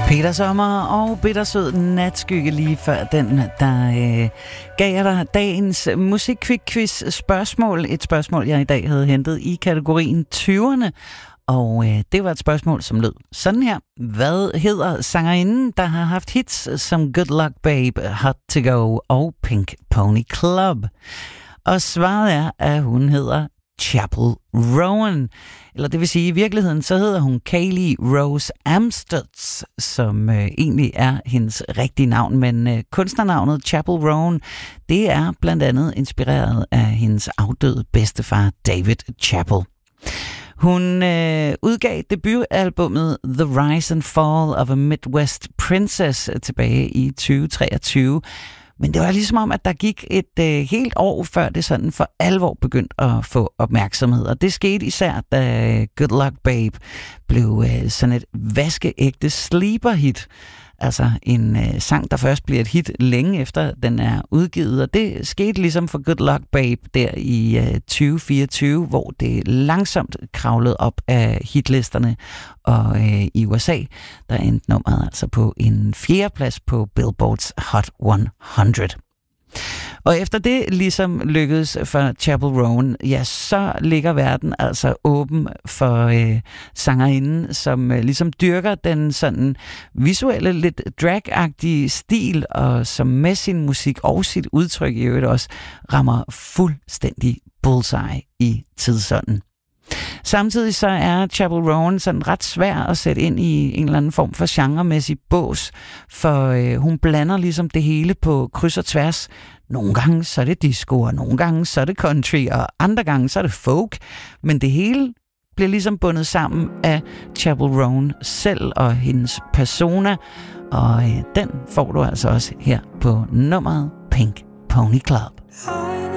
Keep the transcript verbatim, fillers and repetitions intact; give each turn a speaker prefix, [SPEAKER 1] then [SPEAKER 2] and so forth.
[SPEAKER 1] Peter Sommer og bittersød natskygge lige før den, der øh, gav jeg dig dagens musikquiz spørgsmål. Et spørgsmål, jeg i dag havde hentet i kategorien tyverne. Og øh, det var et spørgsmål, som lød sådan her. Hvad hedder sangerinden, der har haft hits som Good Luck Babe, Hot to Go og Pink Pony Club? Og svaret er, at hun hedder Chappell Roan. Eller det vil sige, i virkeligheden så hedder hun Kaylee Rose Amstutz, som øh, egentlig er hendes rigtige navn. Men øh, kunstnernavnet Chappell Roan, det er blandt andet inspireret af hendes afdøde bedstefar David Chappell. Hun øh, udgav debutalbummet The Rise and Fall of a Midwest Princess tilbage i tyve treogtyve. Men det var ligesom om, at der gik et øh, helt år før det sådan for alvor begyndte at få opmærksomhed. Og det skete især, da Good Luck Babe blev øh, sådan et vaskeægte sleeper-hit. Altså en øh, sang, der først bliver et hit længe efter den er udgivet. Og det skete ligesom for Good Luck Babe der i øh, tyve fireogtyve, hvor det langsomt kravlede op af hitlisterne. Og øh, i U S A, der endte nummeret altså på en fjerdeplads på Billboards Hot hundrede. Og efter det ligesom lykkedes for Chappell Roan, ja, så ligger verden altså åben for øh, sangerinden, som øh, ligesom dyrker den sådan visuelle, lidt drag-agtige stil, og som med sin musik og sit udtryk i øvrigt også rammer fuldstændig bullseye i tidsånden. Samtidig så er Chappell Roan sådan ret svær at sætte ind i en eller anden form for genremæssig bås, for øh, hun blander ligesom det hele på kryds og tværs. Nogle gange så er det disco, og nogle gange så er det country, og andre gange så er det folk, men det hele bliver ligesom bundet sammen af Chappell Roan selv og hendes persona, og øh, den får du altså også her på nummeret Pink Pony Club.